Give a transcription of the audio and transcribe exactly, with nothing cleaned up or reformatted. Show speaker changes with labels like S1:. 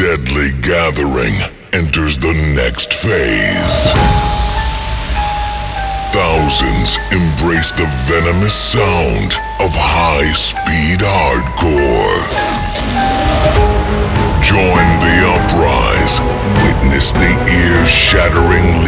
S1: deadly gathering enters the next phase. Thousands embrace the venomous sound of high-speed hardcore. Join the uprise, witness the ear-shattering